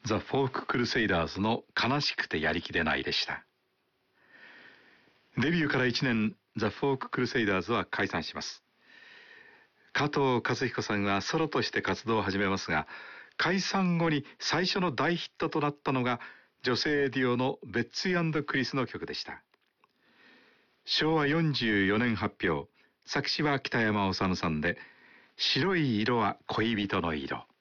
ザ・フォーク・クルセイダーズの悲しくてやりきれないでした。デビューから1年、ザ・フォーク・クルセイダーズは解散します。加藤和彦さんはソロとして活動を始めますが、解散後に最初の大ヒットとなったのが女性デュオのベッツィ&クリスの曲でした。昭和44年発表、作詞は北山治さんで、白い色は恋人の色。